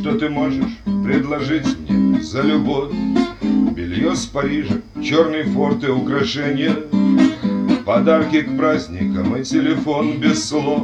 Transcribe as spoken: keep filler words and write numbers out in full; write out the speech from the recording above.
что ты можешь предложить мне за любовь? Белье с Парижа, черный форт и украшения, подарки к праздникам и телефон без слов.